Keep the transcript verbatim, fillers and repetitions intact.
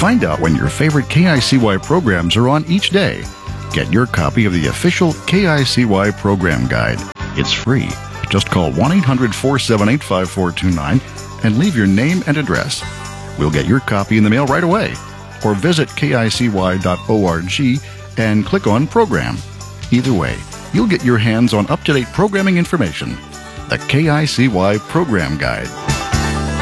Find out when your favorite K I C Y programs are on each day. Get your copy of the official K I C Y program guide. It's free. Just call one eight hundred, four seven eight, five four two nine and leave your name and address. We'll get your copy in the mail right away. Or visit K I C Y dot org and click on Program. Either way, you'll get your hands on up-to-date programming information. The K I C Y Program Guide.